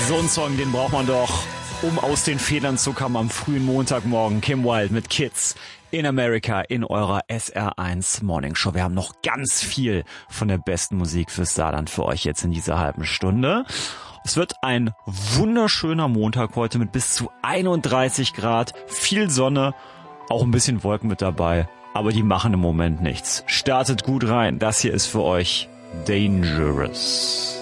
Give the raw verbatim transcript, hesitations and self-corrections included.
So ein Song, den braucht man doch, um aus den Federn zu kommen am frühen Montagmorgen. Kim Wilde mit Kids in America in eurer S R eins Morning Show. Wir haben noch ganz viel von der besten Musik fürs Saarland für euch jetzt in dieser halben Stunde. Es wird ein wunderschöner Montag heute mit bis zu einunddreißig Grad, viel Sonne, auch ein bisschen Wolken mit dabei, aber die machen im Moment nichts. Startet gut rein, das hier ist für euch Dangerous.